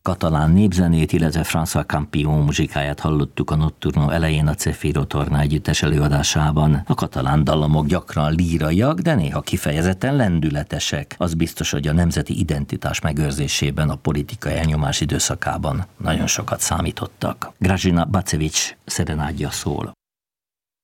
katalán népzenét, illetve François Campion muzsikáját hallottuk a Notturno elején a Zefiro Torna együttes előadásában. A katalán dallamok gyakran líraiak, de néha kifejezetten lendületesek. Az biztos, hogy a nemzeti identitás megőrzésében a politikai elnyomás időszakában nagyon sokat számítottak. Grażyna Bacewicz szerenádja szól.